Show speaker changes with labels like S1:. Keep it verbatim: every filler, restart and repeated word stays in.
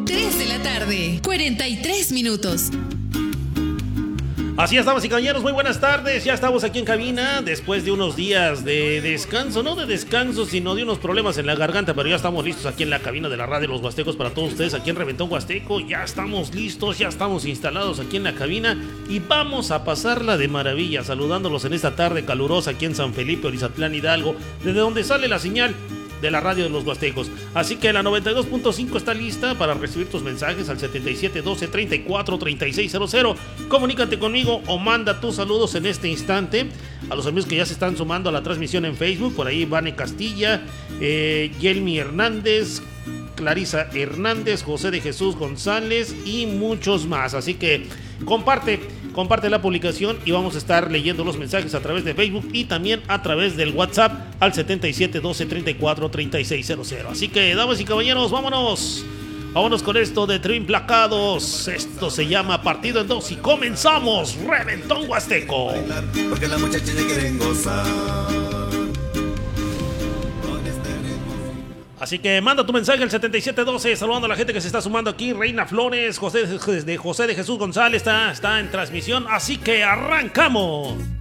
S1: tres de la tarde, cuarenta y tres minutos.
S2: Así estamos, y caballeros, muy buenas tardes. Ya estamos aquí en cabina después de unos días de descanso, no de descanso, sino de unos problemas en la garganta, pero ya estamos listos aquí en la cabina de la radio Los Huastecos para todos ustedes aquí en Reventón Huasteco. Ya estamos listos, ya estamos instalados aquí en la cabina y vamos a pasarla de maravilla, saludándolos en esta tarde calurosa aquí en San Felipe, Orizatlán, Hidalgo, desde donde sale la señal de la radio de Los Huastecos. Así que la noventa y dos punto cinco está lista para recibir tus mensajes al setenta y siete doce treinta y cuatro treinta y seis cero cero. Comunícate conmigo o manda tus saludos en este instante a los amigos que ya se están sumando a la transmisión en Facebook. Por ahí Vane Castilla, eh, Yelmi Hernández, Clarisa Hernández, José de Jesús González y muchos más. Así que comparte, comparte la publicación y vamos a estar leyendo los mensajes a través de Facebook y también a través del WhatsApp al setenta y siete doce treinta y cuatro treinta y seis cero cero. Así que, damas y caballeros, vámonos. Vámonos con esto de Trío Implacados. Esto se llama Partido en Dos y comenzamos Reventón Huasteco.
S3: Porque las muchachas ya quieren gozar.
S2: Así que manda tu mensaje al setenta y siete doce, saludando a la gente que se está sumando aquí. Reina Flores, José de José de Jesús González está, está en transmisión, así que arrancamos.